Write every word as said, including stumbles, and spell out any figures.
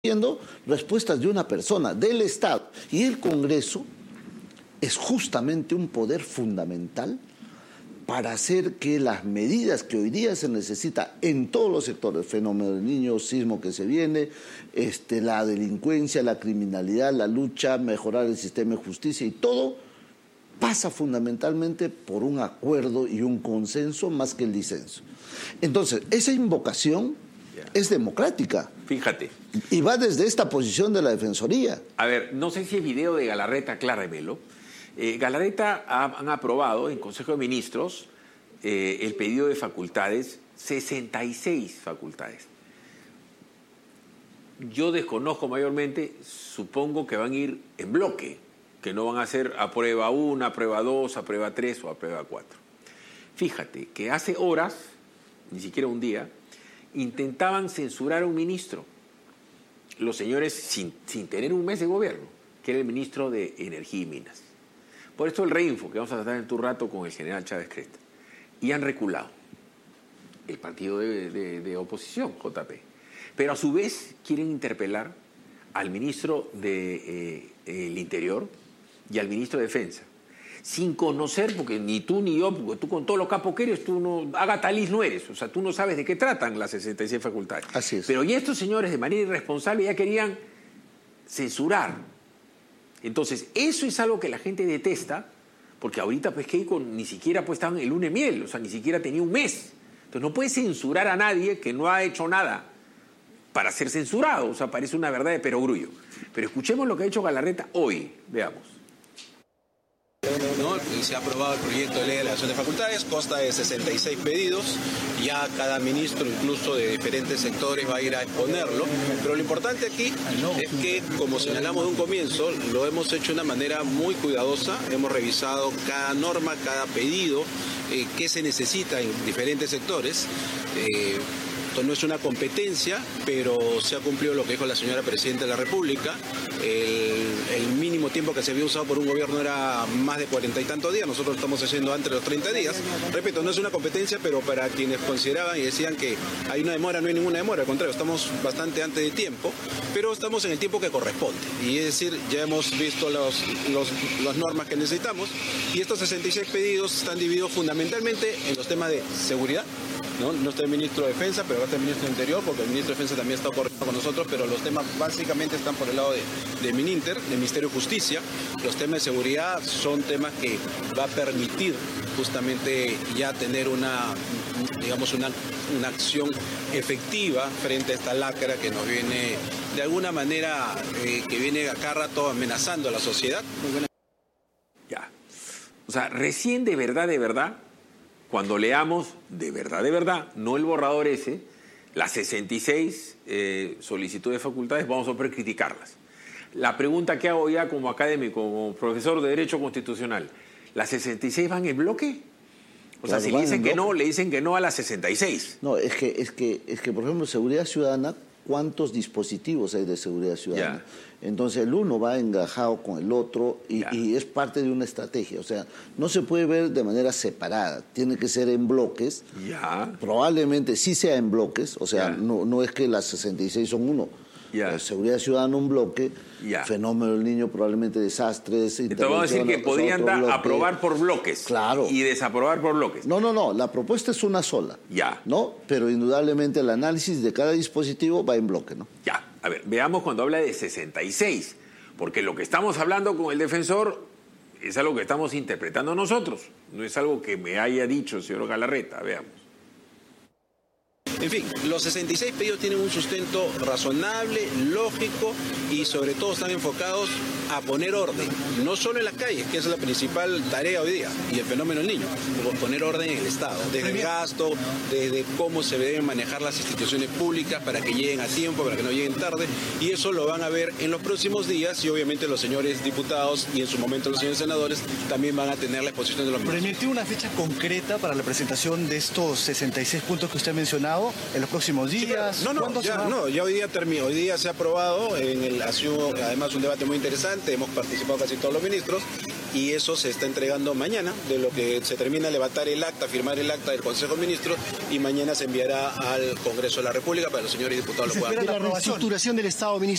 Viendo respuestas de una persona, del Estado. Y el Congreso es justamente un poder fundamental para hacer que las medidas que hoy día se necesita en todos los sectores, fenómeno del niño, sismo que se viene, este, la delincuencia, la criminalidad, la lucha, mejorar el sistema de justicia y todo, pasa fundamentalmente por un acuerdo y un consenso más que el disenso. Entonces, esa invocación es democrática. Fíjate. Y va desde esta posición de la Defensoría. A ver, no sé si el video de Galarreta, acláramelo. Eh, Galarreta ha, han aprobado en Consejo de Ministros eh, el pedido de facultades, sesenta y seis facultades. Yo desconozco mayormente, supongo que van a ir en bloque, que no van a ser a prueba uno, a prueba dos, a prueba tres o a prueba cuatro. Fíjate que hace horas, ni siquiera un día, intentaban censurar a un ministro, los señores sin, sin tener un mes de gobierno, que era el ministro de Energía y Minas. Por esto el reinfo, que vamos a tratar en tu rato con el general Chávez Cresta. Y han reculado el partido de, de, de oposición, J P. Pero a su vez quieren interpelar al ministro del de, eh, Interior y al ministro de Defensa, sin conocer, porque ni tú ni yo, porque tú con todos los capos que eres, tú no, Agataliz no eres, o sea, tú no sabes de qué tratan las sesenta y seis facultades. Así es. Pero ya estos señores de manera irresponsable ya querían censurar. Entonces, eso es algo que la gente detesta, porque ahorita pues Keiko ni siquiera pues estaban en el luna de miel, o sea, ni siquiera tenía un mes. Entonces no puede censurar a nadie que no ha hecho nada para ser censurado, o sea, parece una verdad de perogrullo. Pero escuchemos lo que ha hecho Galarreta hoy, veamos. ¿No? Y se ha aprobado el proyecto de ley de elevación de facultades, consta de sesenta y seis pedidos, ya cada ministro incluso de diferentes sectores va a ir a exponerlo, pero lo importante aquí es que, como señalamos de un comienzo, lo hemos hecho de una manera muy cuidadosa, hemos revisado cada norma, cada pedido, eh, qué se necesita en diferentes sectores. Eh, Esto no es una competencia, pero se ha cumplido lo que dijo la señora Presidenta de la República. El, el mínimo tiempo que se había usado por un gobierno era más de cuarenta y tantos días. Nosotros estamos haciendo antes de los treinta días. Repito, no es una competencia, pero para quienes consideraban y decían que hay una demora, no hay ninguna demora. Al contrario, estamos bastante antes de tiempo, pero estamos en el tiempo que corresponde. Y es decir, ya hemos visto los, los, las normas que necesitamos. Y estos sesenta y seis pedidos están divididos fundamentalmente en los temas de seguridad. No, no está el ministro de Defensa, pero va a estar el ministro de Interior, porque el ministro de Defensa también está corriendo con nosotros, pero los temas básicamente están por el lado de, de Mininter, del Ministerio de Justicia. Los temas de seguridad son temas que va a permitir justamente ya tener una, digamos, una, una acción efectiva frente a esta lacra que nos viene, de alguna manera, eh, que viene a cada rato amenazando a la sociedad. Ya. O sea, recién de verdad, de verdad, cuando leamos de verdad, de verdad, no el borrador ese, las sesenta y seis eh, solicitudes de facultades, vamos a poder criticarlas. La pregunta que hago ya como académico, como profesor de Derecho Constitucional, ¿las sesenta y seis van en bloque? O sea, Claro, si le dicen que no, le dicen que no a las sesenta y seis. No, es que, es que, es que por ejemplo, seguridad ciudadana, ¿cuántos dispositivos hay de seguridad ciudadana? Ya. Entonces el uno va engajado con el otro y, y es parte de una estrategia. O sea, no se puede ver de manera separada, tiene que ser en bloques. Ya. Probablemente sí sea en bloques, o sea, Ya. no, no es que las sesenta y seis son uno. Ya. La seguridad ciudadana un bloque, Ya. fenómeno del niño probablemente desastres. Entonces vamos a decir que podrían da, aprobar por bloques. Claro. Y desaprobar por bloques. No, no, no, la propuesta es una sola. Ya. ¿No? Pero indudablemente el análisis de cada dispositivo va en bloque, ¿no? Ya. A ver, veamos cuando habla de sesenta y seis. Porque lo que estamos hablando con el defensor es algo que estamos interpretando nosotros. No es algo que me haya dicho el señor Galarreta. Veamos. En fin, los sesenta y seis pedidos tienen un sustento razonable, lógico y sobre todo están enfocados a poner orden, no solo en las calles, que es la principal tarea hoy día, y el fenómeno del niño, poner orden en el Estado, desde el gasto, desde cómo se deben manejar las instituciones públicas para que lleguen a tiempo, para que no lleguen tarde, y eso lo van a ver en los próximos días y obviamente los señores diputados y en su momento los señores senadores también van a tener la exposición de los mismos. ¿Permitió una fecha concreta para la presentación de estos sesenta y seis puntos que usted ha mencionado en los próximos días? Sí, no, no, ya, no, ya hoy día terminó, hoy día se ha aprobado, en el, ha sido además un debate muy interesante, hemos participado casi todos los ministros, y eso se está entregando mañana, de lo que se termina de levantar el acta, firmar el acta del Consejo de Ministros, y mañana se enviará al Congreso de la República para que los señores diputados lo puedan ver. ¿La reestructuración del Estado, ministro?